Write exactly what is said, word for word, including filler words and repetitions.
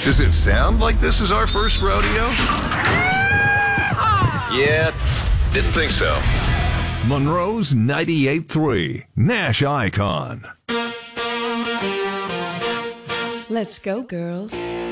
Does it sound like this is our first rodeo? Yeah, didn't think so. Monroe's ninety-eight point three, Nash Icon. Let's go, girls.